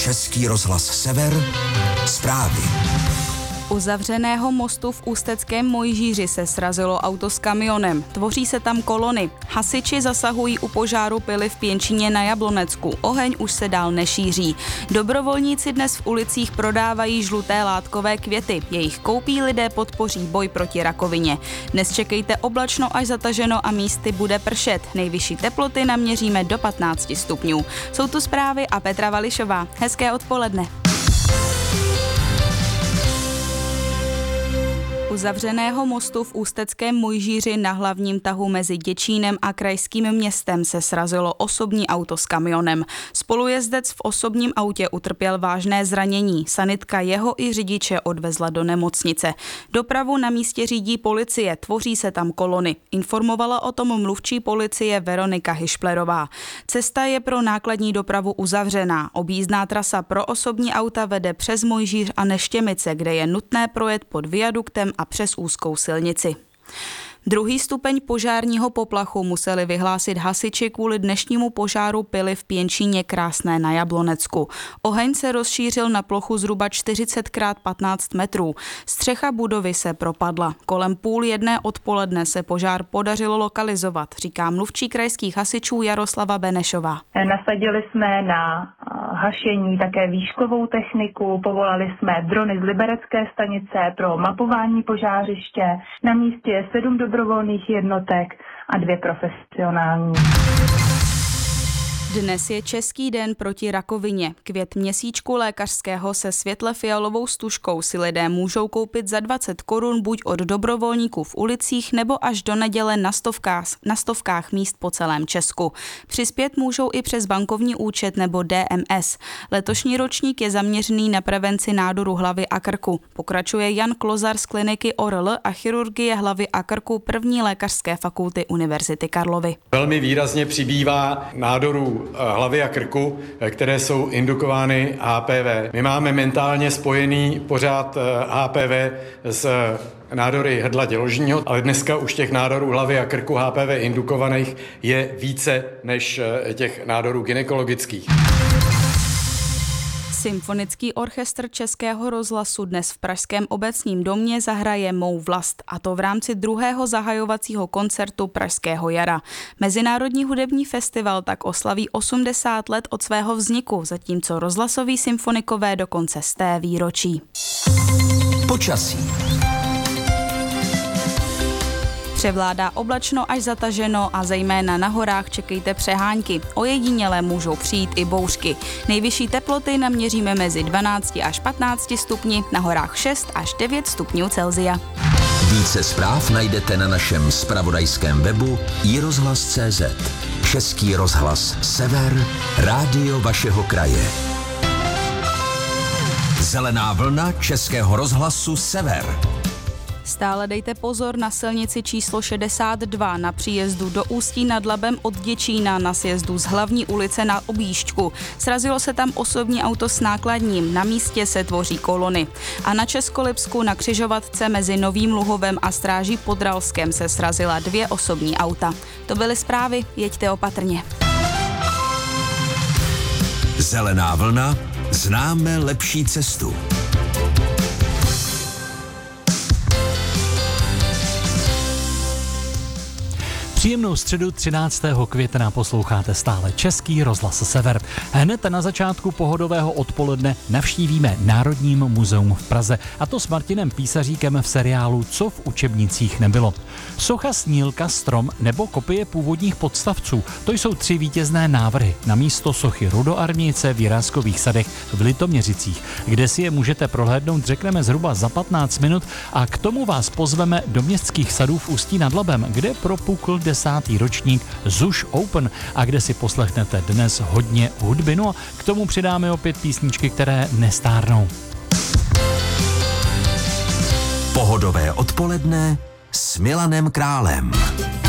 Český rozhlas Sever, zprávy. U zavřeného mostu v Ústeckém Mojžíři se srazilo auto s kamionem. Tvoří se tam kolony. Hasiči zasahují u požáru pily v Pěnčíně na Jablonecku. Oheň už se dál nešíří. Dobrovolníci dnes v ulicích prodávají žluté látkové květy. Jejich koupí lidé podpoří boj proti rakovině. Dnes čekejte oblačno až zataženo a místy bude pršet. Nejvyšší teploty naměříme do 15 stupňů. Jsou tu zprávy a Petra Vališová. Hezké odpoledne. U zavřeného mostu v Ústeckém Mojžíři na hlavním tahu mezi Děčínem a krajským městem se srazilo osobní auto s kamionem. Spolujezdec v osobním autě utrpěl vážné zranění. Sanitka jeho i řidiče odvezla do nemocnice. Dopravu na místě řídí policie, tvoří se tam kolony. Informovala o tom mluvčí policie Veronika Hyšplerová. Cesta je pro nákladní dopravu uzavřená. Objízdná trasa pro osobní auta vede přes Mojžíř a Neštěmice, kde je nutné projet pod viaduktem a přes úzkou silnici. Druhý stupeň požárního poplachu museli vyhlásit hasiči kvůli dnešnímu požáru pily v Pěnčíně Krásné na Jablonecku. Oheň se rozšířil na plochu zhruba 40x15 metrů. Střecha budovy se propadla. Kolem 12:30 odpoledne se požár podařilo lokalizovat, říká mluvčí krajských hasičů Jaroslava Benešová. Nasadili jsme na hašení také výškovou techniku, povolali jsme drony z Liberecké stanice pro mapování požářiště. Na místě je 7 dobrovolných jednotek a 2 profesionální. Dnes je Český den proti rakovině. Květ měsíčku lékařského se světle fialovou stužkou si lidé můžou koupit za 20 korun buď od dobrovolníků v ulicích nebo až do neděle na stovkách míst po celém Česku. Přispět můžou i přes bankovní účet nebo DMS. Letošní ročník je zaměřený na prevenci nádoru hlavy a krku. Pokračuje Jan Klozar z kliniky ORL a chirurgie hlavy a krku první lékařské fakulty Univerzity Karlovy. Velmi výrazně přibývá nádorů hlavy a krku, které jsou indukovány HPV. My máme mentálně spojený pořád HPV s nádory hrdla děložního, ale dneska už těch nádorů hlavy a krku HPV indukovaných je více než těch nádorů gynekologických. Symfonický orchestr Českého rozhlasu dnes v Pražském obecním domě zahraje Mou vlast, a to v rámci druhého zahajovacího koncertu Pražského jara. Mezinárodní hudební festival tak oslaví 80 let od svého vzniku, zatímco rozhlasoví symfonikové dokonce 100. výročí. Počasí. Převládá oblačno až zataženo a zejména na horách čekejte přehánky. Ojedinělé můžou přijít i bouřky. Nejvyšší teploty naměříme mezi 12 až 15 stupni, na horách 6 až 9 stupňů Celsia. Více zpráv najdete na našem zpravodajském webu iRozhlas.cz. Český rozhlas Sever, rádio vašeho kraje. Zelená vlna Českého rozhlasu Sever. Stále dejte pozor na silnici číslo 62 na příjezdu do Ústí nad Labem od Děčína na sjezdu z hlavní ulice na objížďku. Srazilo se tam osobní auto s nákladním, na místě se tvoří kolony. A na Českolipsku na křižovatce mezi Novým Luhovem a Stráží pod Ralskem se srazila 2 osobní auta. To byly zprávy, jeďte opatrně. Zelená vlna, známe lepší cestu. Příjemnou středu 13. května posloucháte stále Český rozhlas Sever. Hned na začátku pohodového odpoledne navštívíme Národním muzeum v Praze, a to s Martinem Písaříkem v seriálu Co v učebnicích nebylo. Socha Snílka, strom nebo kopie původních podstavců, to jsou 3 vítězné návrhy na místo sochy Rudoarmějce v Jiráskových sadech v Litoměřicích, kde si je můžete prohlédnout, řekneme, zhruba za 15 minut, a k tomu vás pozveme do městských sadů v Ústí nad Labem, kde propukl 10. ročník ZUŠ Open a kde si poslechnete dnes hodně hudby. No a k tomu přidáme opět písničky, které nestárnou. Pohodové odpoledne s Milanem Králem.